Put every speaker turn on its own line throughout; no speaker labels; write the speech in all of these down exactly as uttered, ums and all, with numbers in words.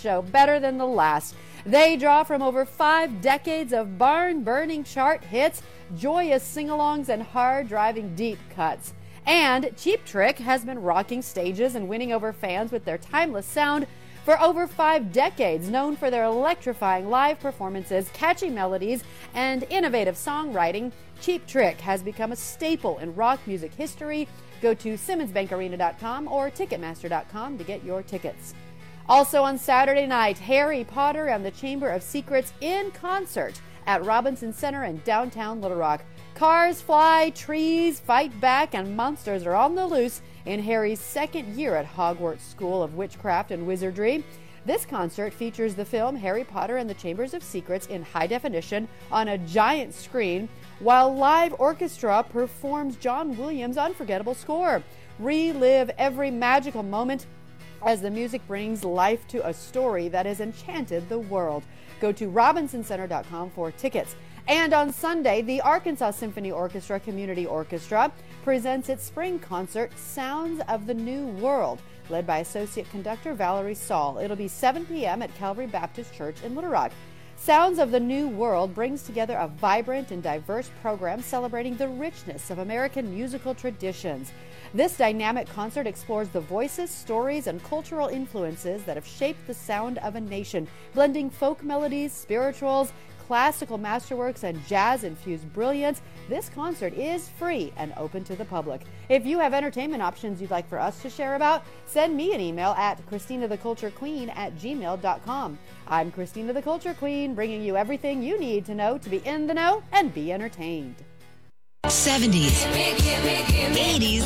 show better than the last. They draw from over five decades of barn-burning chart hits, joyous sing-alongs, and hard-driving deep cuts. And Cheap Trick has been rocking stages and winning over fans with their timeless sound for over five decades, known for their electrifying live performances, catchy melodies, and innovative songwriting. Cheap Trick has become a staple in rock music history. Go to Simmons Bank Arena dot com or Ticketmaster dot com to get your tickets. Also on Saturday night, Harry Potter and the Chamber of Secrets in concert at Robinson Center in downtown Little Rock. Cars fly, trees fight back, and monsters are on the loose in Harry's second year at Hogwarts School of Witchcraft and Wizardry. This concert features the film Harry Potter and the Chambers of Secrets in high definition on a giant screen, while live orchestra performs John Williams' unforgettable score. Relive every magical moment as the music brings life to a story that has enchanted the world. Go to Robinson Center dot com for tickets. And on Sunday, the Arkansas Symphony Orchestra Community Orchestra presents its spring concert, Sounds of the New World, led by Associate Conductor Valerie Saul. It'll be seven p.m. at Calvary Baptist Church in Little Rock. Sounds of the New World brings together a vibrant and diverse program celebrating the richness of American musical traditions. This dynamic concert explores the voices, stories, and cultural influences that have shaped the sound of a nation, blending folk melodies, spirituals, classical masterworks, and jazz-infused brilliance. This concert is free and open to the public. If you have entertainment options you'd like for us to share about, send me an email at Christina the Culture Queen at gmail dot com. I'm Christina the Culture Queen, bringing you everything you need to know to be in the know and be entertained.
seventies, eighties,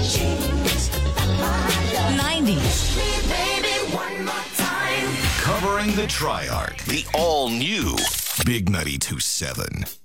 nineties.
Covering the Triarch, the all-new Big ninety-two point seven.